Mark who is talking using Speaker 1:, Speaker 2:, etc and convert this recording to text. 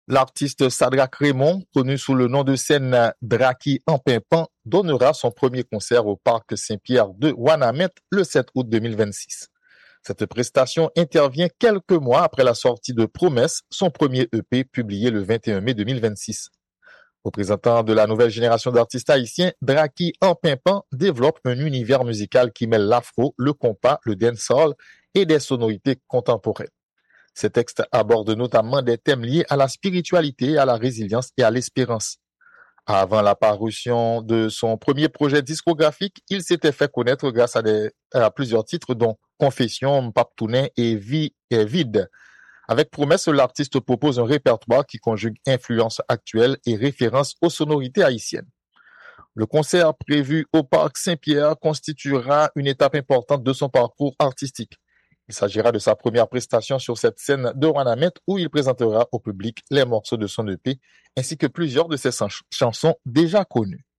Speaker 1: L'artiste Sadrak Raymond, connu sous le nom de scène Draki en Pimpant, donnera son premier concert au Parc Saint-Pierre de Ouanamet le 7 août 2026. Cette prestation intervient quelques mois après la sortie de Promesse, son premier EP publié le 21 mai 2026. Représentant de la nouvelle génération d'artistes haïtiens, Draki en Pimpant développe un univers musical qui mêle l'afro, le compas, le dancehall et des sonorités contemporaines. Ces textes abordent notamment des thèmes liés à la spiritualité, à la résilience et à l'espérance. Avant la parution de son premier projet discographique, il s'était fait connaître grâce à plusieurs titres dont Confession, Paptounet et Vide. Avec Promesse, l'artiste propose un répertoire qui conjugue influences actuelles et références aux sonorités haïtiennes. Le concert prévu au Parc Saint-Pierre constituera une étape importante de son parcours artistique. Il s'agira de sa première prestation sur cette scène de Ouanamet où il présentera au public les morceaux de son EP ainsi que plusieurs de ses chansons déjà connues.